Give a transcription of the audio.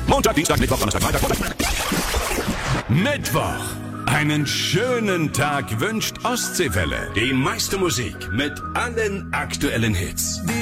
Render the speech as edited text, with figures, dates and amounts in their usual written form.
Montag, Dienstag, Mittwoch, Donnerstag, Freitag. Mittwoch. Einen schönen Tag wünscht Ostseewelle. Die meiste Musik mit allen aktuellen Hits.